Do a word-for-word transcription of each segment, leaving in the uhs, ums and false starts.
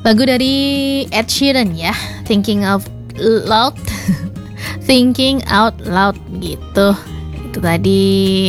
Lagu dari Ed Sheeran ya, Thinking Out Loud. Thinking Out Loud gitu. Itu tadi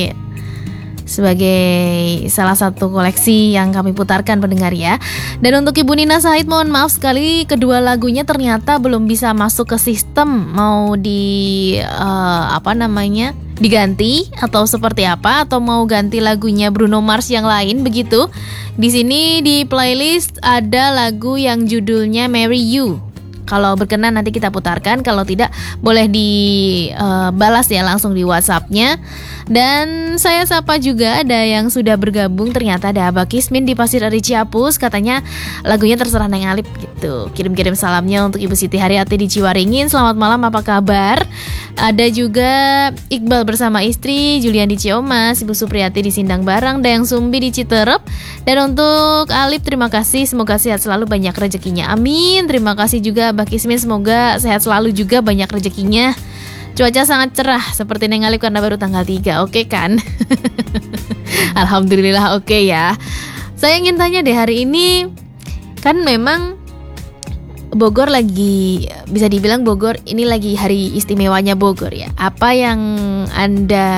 sebagai salah satu koleksi yang kami putarkan pendengar ya. Dan untuk Ibu Nina Said, mohon maaf sekali kedua lagunya ternyata belum bisa masuk ke sistem. Mau di uh, apa namanya diganti atau seperti apa, atau mau ganti lagunya Bruno Mars yang lain begitu. Di sini di playlist ada lagu yang judulnya Marry You. Kalau berkenan nanti kita putarkan, kalau tidak boleh dibalas uh, ya langsung di WhatsApp-nya. Dan saya sapa juga ada yang sudah bergabung, ternyata ada Abah Kismin di Pasir Ari Ciapus, katanya lagunya terserah Neng Alip gitu. Kirim-kirim salamnya untuk Ibu Siti Haryati di Ciwaringin. Selamat malam, apa kabar? Ada juga Iqbal bersama istri, Julian di Ciomas, Ibu Supriyati di Sindang Barang, Dayang Sumbi di Citerep. Dan untuk Alip, terima kasih, semoga sehat selalu, banyak rezekinya, amin. Terima kasih juga Abah Kismin, semoga sehat selalu juga, banyak rezekinya. Cuaca sangat cerah seperti Neng Alip karena baru tanggal tiga, oke okay kan? Alhamdulillah oke okay ya. Saya ingin tanya deh, hari ini kan memang Bogor lagi, bisa dibilang Bogor ini lagi hari istimewanya Bogor ya. Apa yang Anda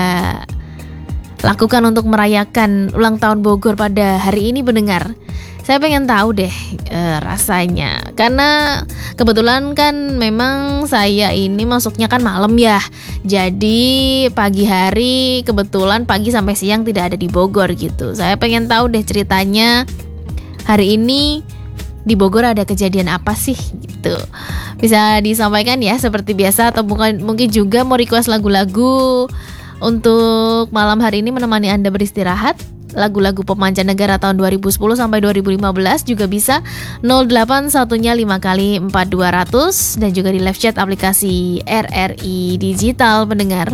lakukan untuk merayakan ulang tahun Bogor pada hari ini pendengar? Saya pengen tahu deh e, rasanya. Karena kebetulan kan memang saya ini masuknya kan malam ya. Jadi pagi hari kebetulan pagi sampai siang tidak ada di Bogor gitu. Saya pengen tahu deh ceritanya hari ini di Bogor ada kejadian apa sih gitu. Bisa disampaikan ya seperti biasa, atau mungkin mungkin juga mau request lagu-lagu untuk malam hari ini menemani Anda beristirahat. Lagu-lagu pop mancanegara tahun dua ribu sepuluh sampai dua ribu lima belas juga bisa. Nol delapan satunya lima kali empat dua ratus. Dan juga di live chat aplikasi R R I Digital pendengar.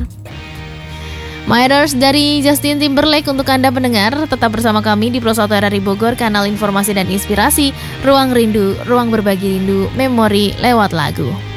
My Ears dari Justin Timberlake untuk Anda pendengar. Tetap bersama kami di Pro satu R R I Bogor, kanal informasi dan inspirasi, ruang rindu, ruang berbagi rindu, memori lewat lagu.